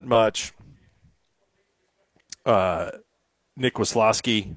much. Nick Wisloski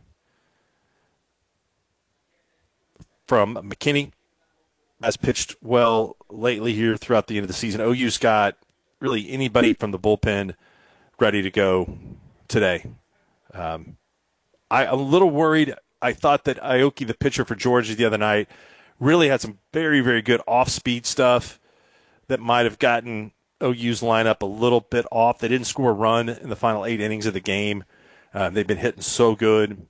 from McKinney has pitched well lately here throughout the end of the season. OU's got really anybody from the bullpen ready to go today. I'm a little worried. I thought that Aoki, the pitcher for Georgia the other night, really had some very, very good off-speed stuff that might have gotten OU's lineup a little bit off. They didn't score a run in the final 8 innings of the game. They've been hitting so good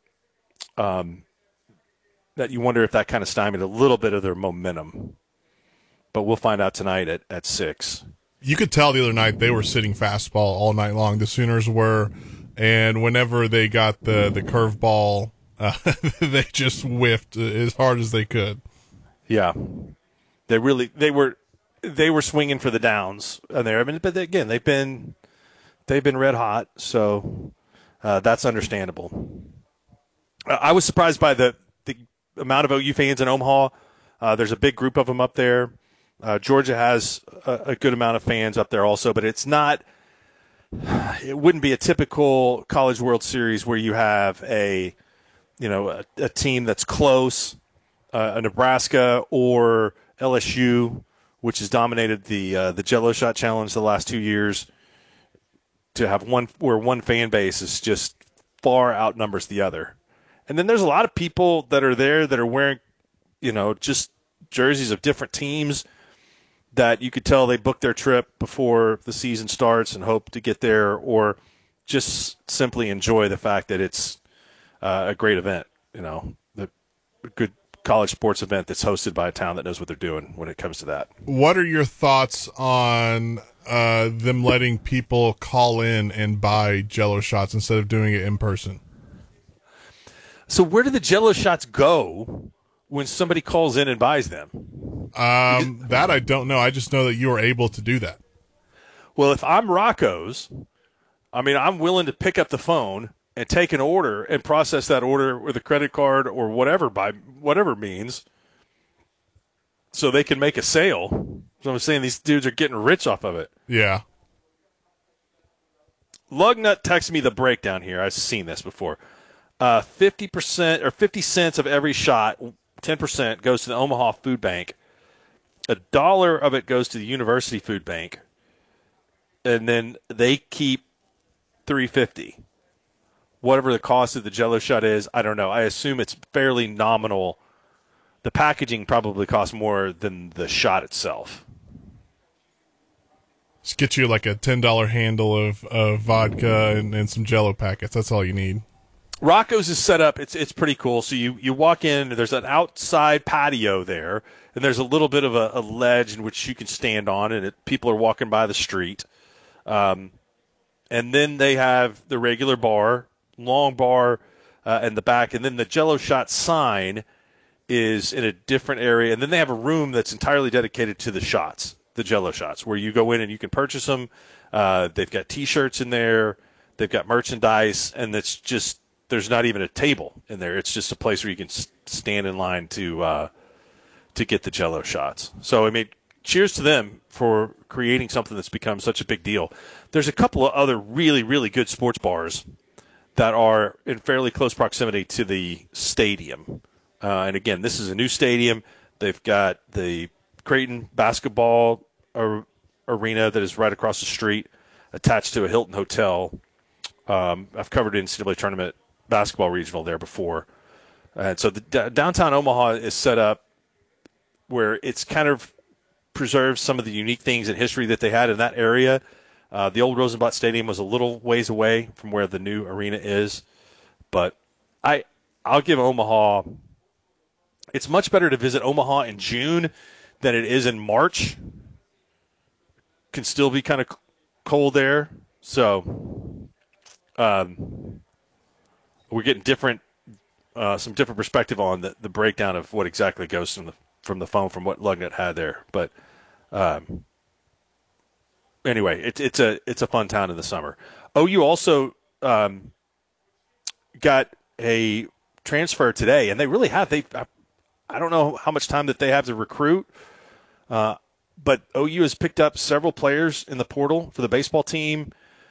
that you wonder if that kind of stymied a little bit of their momentum. But we'll find out tonight at 6. You could tell the other night they were sitting fastball all night long. The Sooners were, and whenever they got the curveball, they just whiffed as hard as they could. Yeah, they were swinging for the downs there. I mean, but again, they've been red hot, so that's understandable. I was surprised by the amount of OU fans in Omaha. There's a big group of them up there. Georgia has a good amount of fans up there also, but it wouldn't be a typical College World Series where you have a team that's close, a Nebraska or LSU, which has dominated the Jello Shot Challenge the last 2 years, to have one fan base is just far outnumbers the other. And then there's a lot of people that are there that are wearing, just jerseys of different teams that you could tell they booked their trip before the season starts and hope to get there, or just simply enjoy the fact that it's a great event, the good college sports event that's hosted by a town that knows what they're doing when it comes to that. What are your thoughts on them letting people call in and buy Jello shots instead of doing it in person? So where do the Jello shots go when somebody calls in and buys them? That I don't know. I just know that you are able to do that. Well, if I'm Rocco's, I'm willing to pick up the phone and take an order and process that order with a credit card or whatever by whatever means, so they can make a sale. So I'm saying these dudes are getting rich off of it. Yeah. Lugnut texted me the breakdown here. I've seen this before. 50% or 50 cents of every shot, 10% goes to the Omaha Food Bank. $1 of it goes to the University Food Bank, and then they keep $3.50. Whatever the cost of the Jello shot is, I don't know. I assume it's fairly nominal. The packaging probably costs more than the shot itself. Just get you like a $10 handle of vodka and some Jello packets. That's all you need. Rocco's is set up. It's pretty cool. So you walk in, and there's an outside patio there, and there's a little bit of a ledge in which you can stand on, and people are walking by the street. And then they have the regular bar, long bar, in the back, and then the Jello shot sign is in a different area, and then they have a room that's entirely dedicated to the shots, the Jello shots, where you go in and you can purchase them. They've got T-shirts in there, they've got merchandise, and it's just, there's not even a table in there. It's just a place where you can stand in line to get the Jello shots. So, cheers to them for creating something that's become such a big deal. There's a couple of other really, really good sports bars that are in fairly close proximity to the stadium. And again, this is a new stadium. They've got the Creighton basketball arena that is right across the street, attached to a Hilton hotel. I've covered NCAA tournament basketball regional there before. And so the downtown Omaha is set up where it's kind of preserves some of the unique things in history that they had in that area. The old Rosenblatt Stadium was a little ways away from where the new arena is. But I'll give Omaha – it's much better to visit Omaha in June than it is in March. Can still be kind of cold there. So we're getting some different perspective on the breakdown of what exactly goes from the phone from what Lugnut had there. But anyway, it's a fun town in the summer. OU also got a transfer today, and they really have. I don't know how much time that they have to recruit, but OU has picked up several players in the portal for the baseball team.